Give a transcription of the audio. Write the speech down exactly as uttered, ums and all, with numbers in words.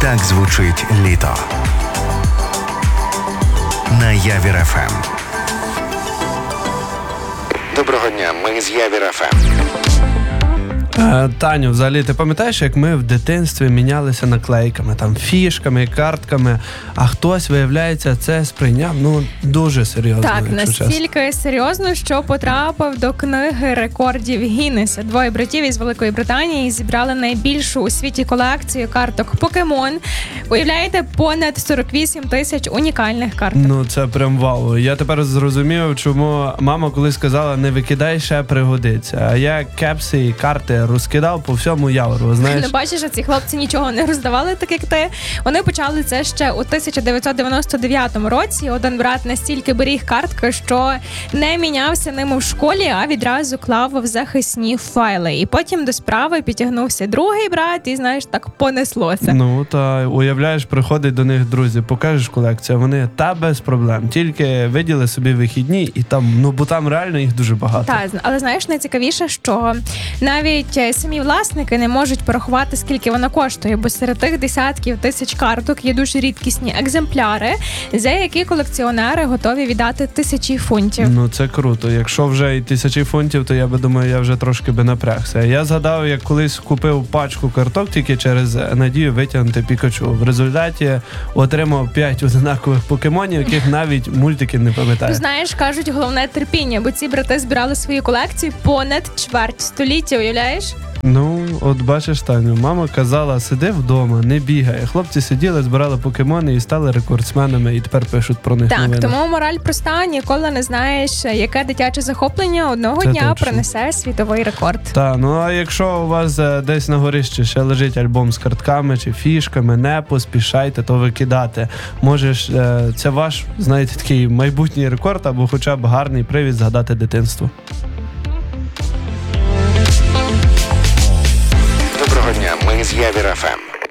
Так звучить літо. На Явір еф ем. Доброго дня, ми з Явір еф ем. Е, Таню, взагалі, ти пам'ятаєш, як ми в дитинстві мінялися наклейками, там, фішками, картками, а хтось, виявляється, це сприйняв, ну, дуже серйозно. Так, настільки серйозно, що потрапив до книги рекордів Гіннеса. Двоє братів із Великої Британії зібрали найбільшу у світі колекцію карток Покемон. Уявляєте, понад сорок вісім тисяч унікальних карток. Ну, це прям вау. Я тепер зрозумів, чому мама колись сказала, не викидай, ще пригодиться. А я кепси і карти розкидав по всьому Явору, знаєш? Не бачиш, що ці хлопці нічого не роздавали, так як ти. Вони почали це ще у тисяча дев'ятсот дев'яносто дев'ятому році. Один брат настільки беріг картки, що не мінявся ними в школі, а відразу клав в захисні файли. І потім до справи підтягнувся другий брат, і, знаєш, так понеслося. Ну, та уявляєш, приходить до них друзі, покажеш колекцію, вони та без проблем, тільки виділи собі вихідні, і там, ну, бо там реально їх дуже багато. Так, але знаєш, найцікавіше, що навіть самі власники не можуть порахувати, скільки воно коштує, бо серед тих десятків тисяч карток є дуже рідкісні екземпляри, за які колекціонери готові віддати тисячі фунтів. Ну, це круто. Якщо вже і тисячі фунтів, то я би думаю, я вже трошки би напрягся. Я згадав, як колись купив пачку карток тільки через надію витягнути Пікачу. В результаті отримав п'ять одинакових покемонів, яких навіть мультики не пам'ятаю. Ну, знаєш, кажуть, головне терпіння, бо ці брати збирали свої колекції понад чверть століття, уявляєш? Ну, от бачиш, Таню, мама казала, сиди вдома, не бігай. Хлопці сиділи, збирали покемони і стали рекордсменами, і тепер пишуть про них так, новини. Так, тому мораль проста, ніколи не знаєш, яке дитяче захоплення одного Це дня точно принесе світовий рекорд. Так, ну а якщо у вас е, десь на горищі ще лежить альбом з картками чи фішками, не поспішайте то викидати. Можеш, е, це ваш, знаєте, такий майбутній рекорд або хоча б гарний привід згадати дитинство. Доброго дня, ми з Явір еф ем.